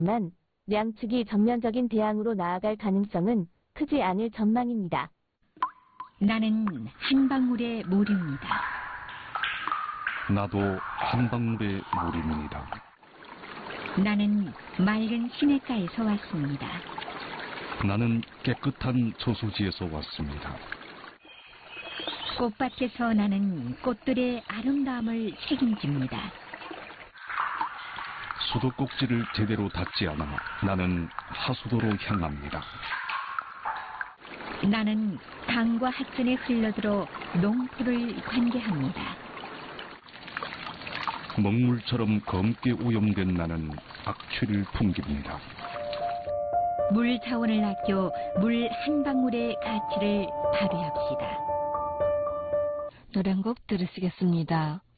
만 양측이 전면적인 대항으로 나아갈 가능성은 크지 않을 전망입니다. 나는 한 방울의 물입니다. 나도 한 방울의 물입니다. 나는 맑은 시냇가에서 왔습니다. 나는 깨끗한 저수지에서 왔습니다. 꽃밭에서 나는 꽃들의 아름다움을 책임집니다. 수도꼭지를 제대로 닫지 않아 나는 하수도로 향합니다. 나는 강과 하천에 흘러들어 농토를 관계합니다. 먹물처럼 검게 오염된 나는 악취를 풍깁니다. 물 자원을 아껴 물 한 방울의 가치를 발휘합시다. 노래 한 곡 들으시겠습니다.